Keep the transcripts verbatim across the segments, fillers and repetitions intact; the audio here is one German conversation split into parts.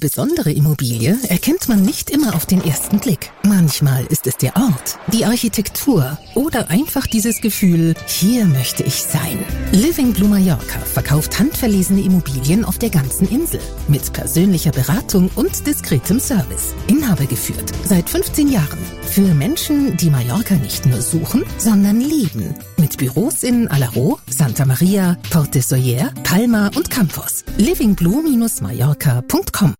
besondere Immobilie erkennt man nicht immer auf den ersten Blick. Manchmal ist es der Ort, die Architektur oder einfach dieses Gefühl, hier möchte ich sein. Living Blue Mallorca verkauft handverlesene Immobilien auf der ganzen Insel mit persönlicher Beratung und diskretem Service. Inhaber geführt seit fünfzehn Jahren. Für Menschen, die Mallorca nicht nur suchen, sondern lieben. Mit Büros in Alaró, Santa Maria, Port de Sóller, Palma und Campos. living blue Bindestrich mallorca Punkt com.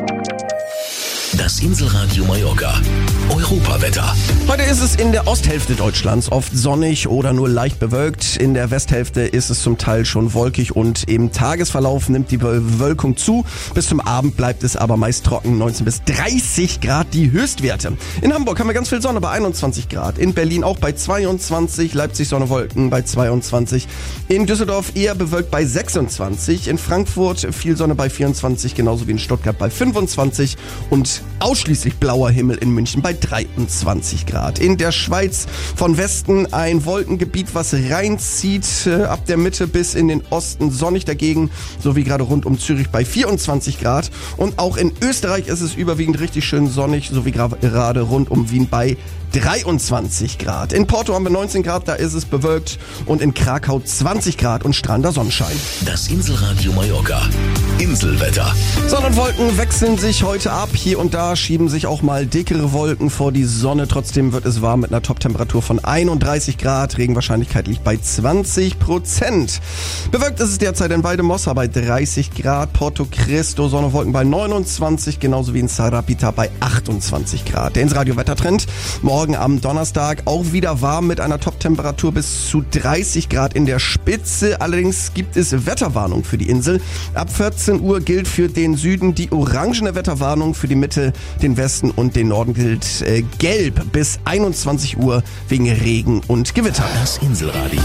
Das Inselradio Mallorca. Europawetter. Heute ist es in der Osthälfte Deutschlands oft sonnig oder nur leicht bewölkt. In der Westhälfte ist es zum Teil schon wolkig und im Tagesverlauf nimmt die Bewölkung zu. Bis zum Abend bleibt es aber meist trocken, neunzehn bis dreißig Grad die Höchstwerte. In Hamburg haben wir ganz viel Sonne bei einundzwanzig Grad. In Berlin auch bei zweiundzwanzig, Leipzig Sonne Wolken bei zweiundzwanzig. In Düsseldorf eher bewölkt bei sechsundzwanzig. In Frankfurt viel Sonne bei vierundzwanzig, genauso wie in Stuttgart bei fünfundzwanzig. Und ausschließlich blauer Himmel in München bei dreiundzwanzig Grad. In der Schweiz von Westen ein Wolkengebiet, was reinzieht, äh, ab der Mitte bis in den Osten sonnig dagegen, so wie gerade rund um Zürich bei vierundzwanzig Grad. Und auch in Österreich ist es überwiegend richtig schön sonnig, so wie gerade rund um Wien bei dreiundzwanzig Grad. In Porto haben wir neunzehn Grad, da ist es bewölkt. Und in Krakau zwanzig Grad und strahlender Sonnenschein. Das Inselradio Mallorca. Inselwetter. Sonne und Wolken wechseln sich heute ab. Hier und da schieben sich auch mal dickere Wolken vor die Sonne. Trotzdem wird es warm mit einer Top-Temperatur von einunddreißig Grad. Regenwahrscheinlichkeit liegt bei zwanzig Prozent. Bewölkt ist es derzeit in Valdemosса bei dreißig Grad. Porto Cristo, Sonne und Wolken bei neunundzwanzig. Genauso wie in Sarapita bei achtundzwanzig Grad. Der Insradio-Wettertrend. Morgen am Donnerstag auch wieder warm mit einer Top-Temperatur bis zu dreißig Grad in der Spitze. Allerdings gibt es Wetterwarnung für die Insel. Ab vierzehn Uhr gilt für den Süden die orangene Wetterwarnung, für die Mitte, den Westen und den Norden gilt äh, gelb bis einundzwanzig Uhr wegen Regen und Gewitter. Das Inselradio.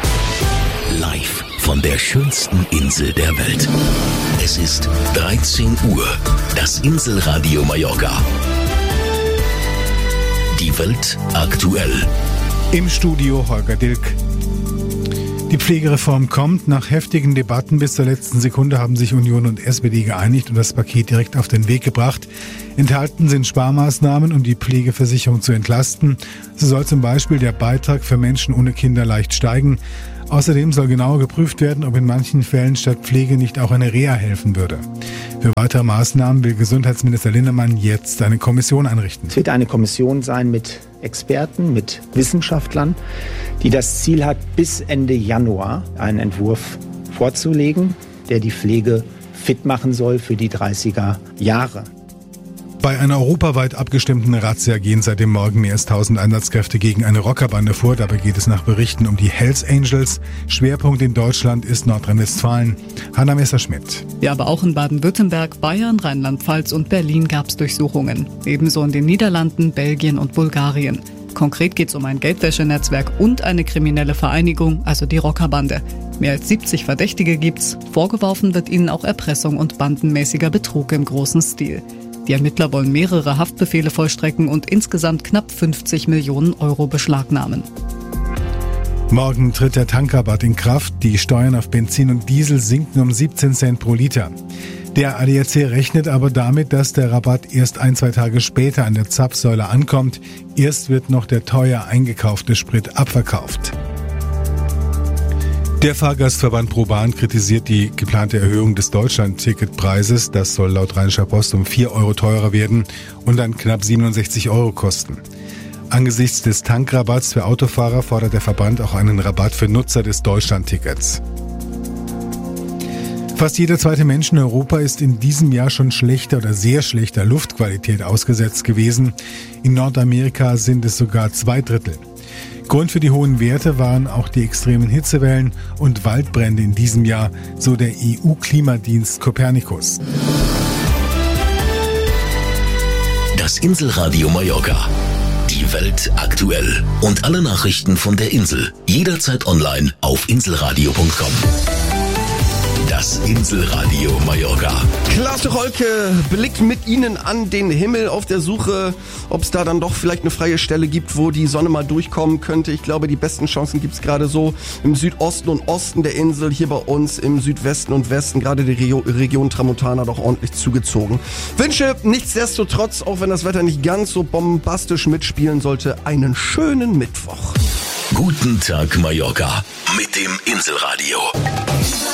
Live von der schönsten Insel der Welt. Es ist dreizehn Uhr. Das Inselradio Mallorca. Die Welt aktuell. Im Studio Holger Dilk. Die Pflegereform kommt. Nach heftigen Debatten bis zur letzten Sekunde haben sich Union und S P D geeinigt und das Paket direkt auf den Weg gebracht. Enthalten sind Sparmaßnahmen, um die Pflegeversicherung zu entlasten. So soll zum Beispiel der Beitrag für Menschen ohne Kinder leicht steigen. Außerdem soll genauer geprüft werden, ob in manchen Fällen statt Pflege nicht auch eine Reha helfen würde. Für weitere Maßnahmen will Gesundheitsminister Linnemann jetzt eine Kommission einrichten. Es wird eine Kommission sein mit Experten, mit Wissenschaftlern, die das Ziel hat, bis Ende Januar einen Entwurf vorzulegen, der die Pflege fit machen soll für die dreißiger Jahre. Bei einer europaweit abgestimmten Razzia gehen seit dem Morgen mehr als tausend Einsatzkräfte gegen eine Rockerbande vor. Dabei geht es nach Berichten um die Hells Angels. Schwerpunkt in Deutschland ist Nordrhein-Westfalen. Hanna Messerschmidt. Ja, aber auch in Baden-Württemberg, Bayern, Rheinland-Pfalz und Berlin gab es Durchsuchungen. Ebenso in den Niederlanden, Belgien und Bulgarien. Konkret geht es um ein Geldwäschenetzwerk und eine kriminelle Vereinigung, also die Rockerbande. Mehr als siebzig Verdächtige gibt's. Vorgeworfen wird ihnen auch Erpressung und bandenmäßiger Betrug im großen Stil. Die Ermittler wollen mehrere Haftbefehle vollstrecken und insgesamt knapp fünfzig Millionen Euro beschlagnahmen. Morgen tritt der Tankrabatt in Kraft. Die Steuern auf Benzin und Diesel sinken um siebzehn Cent pro Liter. Der A D A C rechnet aber damit, dass der Rabatt erst ein, zwei Tage später an der Zapfsäule ankommt. Erst wird noch der teuer eingekaufte Sprit abverkauft. Der Fahrgastverband ProBahn kritisiert die geplante Erhöhung des Deutschland-Ticketpreises. Das soll laut Rheinischer Post um vier Euro teurer werden und dann knapp siebenundsechzig Euro kosten. Angesichts des Tankrabatts für Autofahrer fordert der Verband auch einen Rabatt für Nutzer des Deutschland-Tickets. Fast jeder zweite Mensch in Europa ist in diesem Jahr schon schlechter oder sehr schlechter Luftqualität ausgesetzt gewesen. In Nordamerika sind es sogar zwei Drittel. Grund für die hohen Werte waren auch die extremen Hitzewellen und Waldbrände in diesem Jahr, so der E U-Klimadienst Copernicus. Das Inselradio Mallorca. Die Welt aktuell. Und alle Nachrichten von der Insel. Jederzeit online auf inselradio punkt com. Das Inselradio Mallorca. Klaas Rolke blickt mit Ihnen an den Himmel auf der Suche, ob es da dann doch vielleicht eine freie Stelle gibt, wo die Sonne mal durchkommen könnte. Ich glaube, die besten Chancen gibt es gerade so im Südosten und Osten der Insel, hier bei uns im Südwesten und Westen, gerade die Regio- Region Tramontana doch ordentlich zugezogen. Wünsche nichtsdestotrotz, auch wenn das Wetter nicht ganz so bombastisch mitspielen sollte, einen schönen Mittwoch. Guten Tag Mallorca mit dem Inselradio.